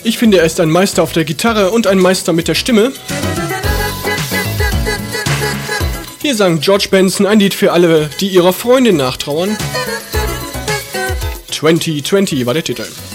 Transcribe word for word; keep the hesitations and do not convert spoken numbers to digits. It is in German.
Ich finde, er ist ein Meister auf der Gitarre und ein Meister mit der Stimme. Hier sang George Benson ein Lied für alle, die ihrer Freundin nachtrauern. zwanzig zwanzig war der Titel.